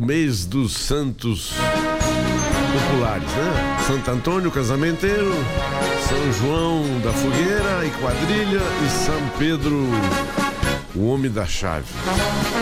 mês dos santos populares, né? Santo Antônio, casamenteiro, São João da fogueira e quadrilha e São Pedro, o homem da chave.